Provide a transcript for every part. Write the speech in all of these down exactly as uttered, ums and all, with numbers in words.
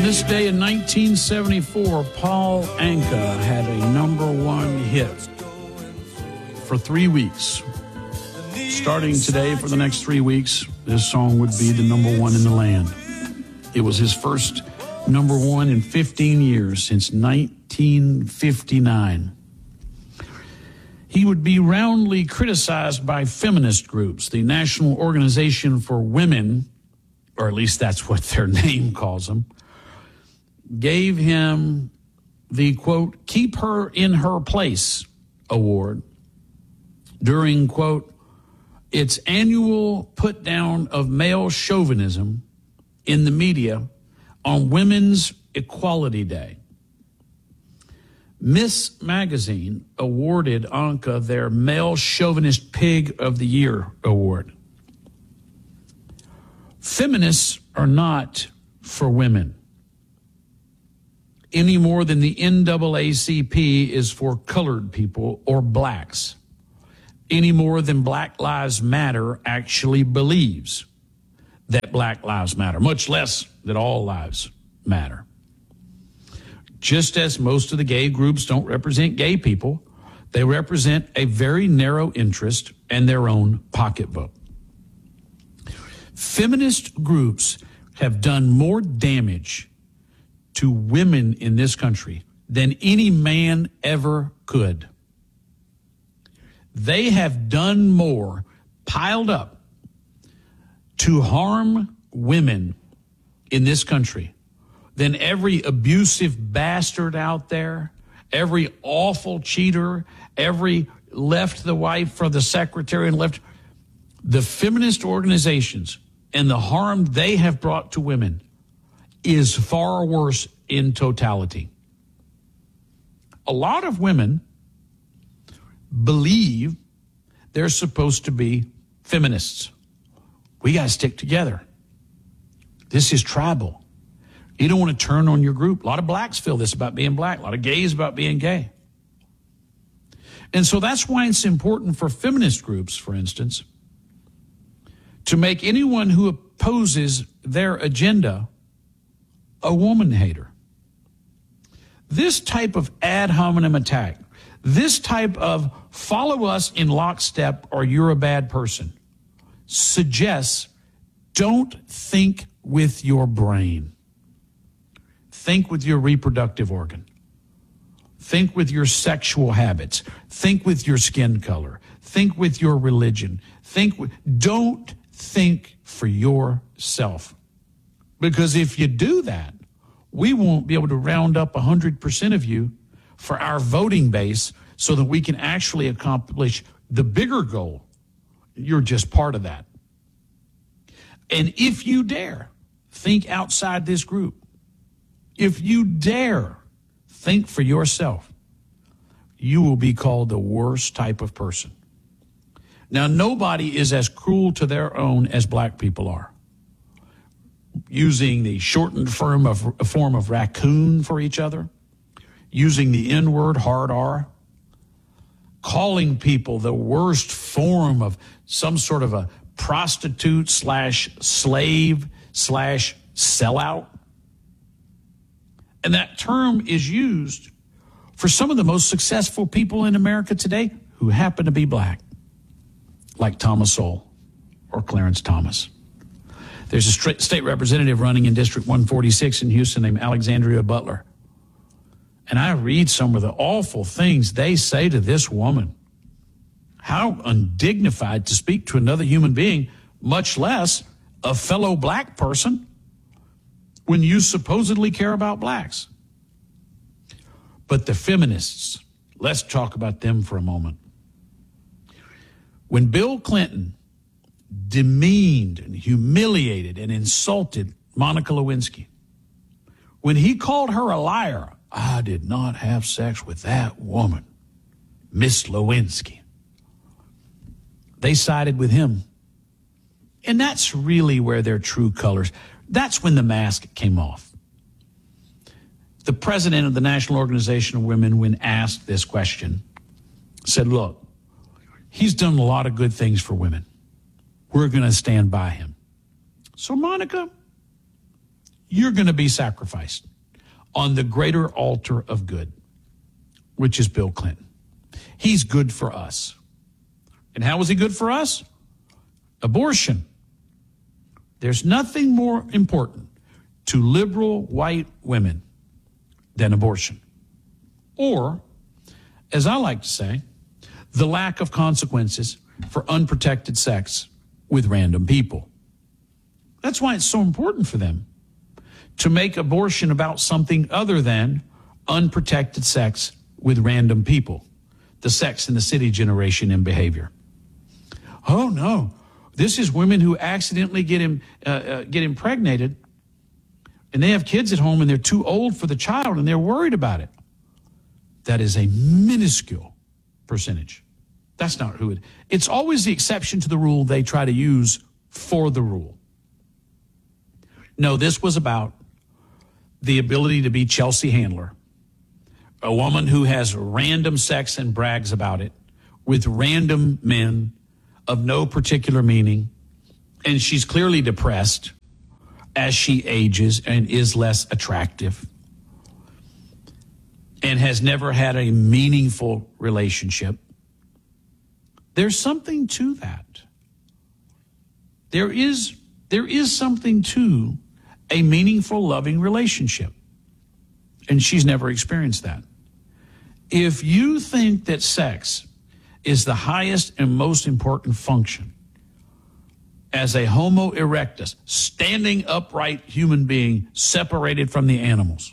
this day in nineteen seventy-four, Paul Anka had a number one hit for three weeks. Starting today for the next three weeks, this song would be the number one in the land. It was his first number one in fifteen years, since nineteen fifty-nine. He would be roundly criticized by feminist groups, the National Organization for Women, or at least that's what their name calls them, gave him the, quote, Keep Her in Her Place award during, quote, its annual put down of male chauvinism in the media on Women's Equality Day. Miss Magazine awarded Anka their Male Chauvinist Pig of the Year award. Feminists are not for women any more than the N double A C P is for colored people or blacks, any more than Black Lives Matter actually believes that Black Lives Matter, much less that all lives matter. Just as most of the gay groups don't represent gay people, they represent a very narrow interest and their own pocketbook. Feminist groups have done more damage to women in this country than any man ever could. They have done more, piled up, to harm women in this country than every abusive bastard out there, every awful cheater, every left the wife for the secretary and left. The feminist organizations and the harm they have brought to women is far worse in totality. A lot of women believe they're supposed to be feminists. We got to stick together. This is tribal. You don't want to turn on your group. A lot of blacks feel this about being black. A lot of gays about being gay. And so that's why it's important for feminist groups, for instance, to make anyone who opposes their agenda a woman hater. This type of ad hominem attack, this type of follow us in lockstep or you're a bad person, suggests don't think with your brain. Think with your reproductive organ. Think with your sexual habits. Think with your skin color. Think with your religion. Think with, don't think for yourself. Because if you do that, we won't be able to round up one hundred percent of you for our voting base so that we can actually accomplish the bigger goal. You're just part of that. And if you dare think outside this group, if you dare think for yourself, you will be called the worst type of person. Now, nobody is as cruel to their own as black people are. Using the shortened form of, form of raccoon for each other, using the N-word, hard R, calling people the worst form of some sort of a prostitute slash slave slash sellout. And that term is used for some of the most successful people in America today who happen to be black, like Thomas Sowell or Clarence Thomas. There's a state representative running in District one forty-six in Houston named Alexandria Butler. And I read some of the awful things they say to this woman. How undignified to speak to another human being, much less a fellow black person, when you supposedly care about blacks. But the feminists, let's talk about them for a moment. When Bill Clinton demeaned and humiliated and insulted Monica Lewinsky, when he called her a liar, I did not have sex with that woman, Miss Lewinsky. They sided with him. And that's really where their true colors, that's when the mask came off. The president of the National Organization of Women, when asked this question, said, look, he's done a lot of good things for women. We're going to stand by him. So, Monica, you're going to be sacrificed on the greater altar of good, which is Bill Clinton. He's good for us. And how was he good for us? Abortion. There's nothing more important to liberal white women than abortion. Or, as I like to say, the lack of consequences for unprotected sex with random people. That's why it's so important for them to make abortion about something other than unprotected sex with random people, the Sex and the City generation in behavior. Oh, no. This is women who accidentally get im, uh, uh, get impregnated, and they have kids at home, and they're too old for the child, and they're worried about it. That is a minuscule percentage. That's not who it is. It's always the exception to the rule they try to use for the rule. No, this was about the ability to be Chelsea Handler, a woman who has random sex and brags about it with random men of no particular meaning, and she's clearly depressed as she ages and is less attractive and has never had a meaningful relationship. There's something to that. There is, there is something to a meaningful, loving relationship. And she's never experienced that. If you think that sex is the highest and most important function as a Homo erectus, standing upright human being separated from the animals,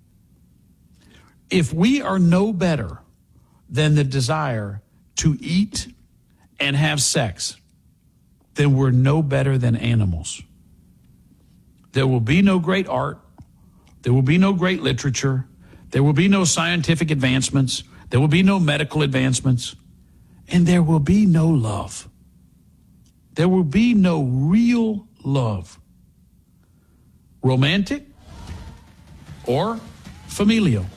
if we are no better than the desire to eat and have sex, then we're no better than animals. There will be no great art. There will be no great literature. There will be no scientific advancements. There will be no medical advancements. And there will be no love. There will be no real love. Romantic or familial.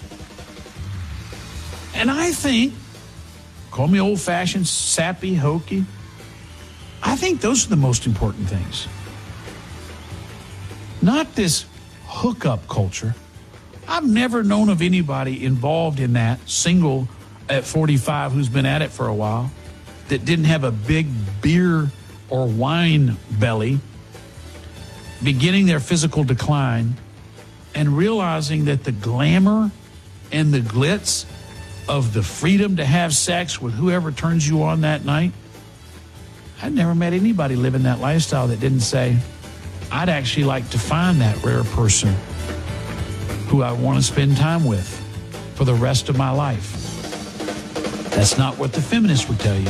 And I think, call me old-fashioned, sappy, hokey, I think those are the most important things. Not this hookup culture. I've never known of anybody involved in that, single at forty-five, who's been at it for a while, that didn't have a big beer or wine belly, beginning their physical decline and realizing that the glamour and the glitz of the freedom to have sex with whoever turns you on that night. I never met anybody living that lifestyle that didn't say, I'd actually like to find that rare person who I want to spend time with for the rest of my life. That's not what the feminists would tell you.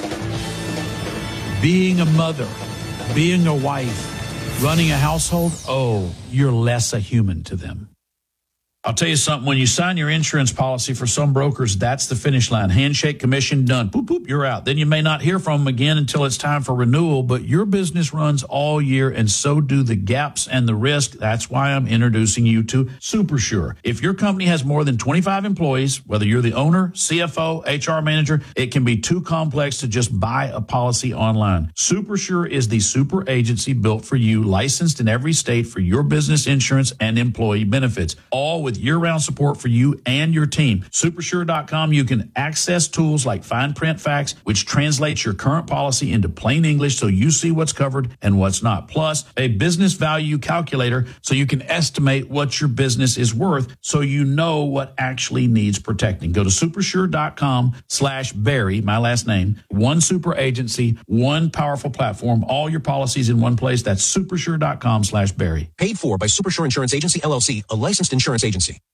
Being a mother, being a wife, running a household, oh, you're less a human to them. I'll tell you something, when you sign your insurance policy for some brokers, that's the finish line. Handshake, commission, done. Boop, boop, you're out. Then you may not hear from them again until it's time for renewal, but your business runs all year, and so do the gaps and the risk. That's why I'm introducing you to SuperSure. If your company has more than twenty-five employees, whether you're the owner, C F O, H R manager, it can be too complex to just buy a policy online. SuperSure is the super agency built for you, licensed in every state for your business insurance and employee benefits, all with year-round support for you and your team. Supersure dot com, you can access tools like Fine Print Facts, which translates your current policy into plain English so you see what's covered and what's not. Plus, a business value calculator so you can estimate what your business is worth so you know what actually needs protecting. Go to supersure dot com slash Barry, my last name, one super agency, one powerful platform, all your policies in one place. That's supersure dot com slash Barry. Paid for by Supersure Insurance Agency, L L C, a licensed insurance agency.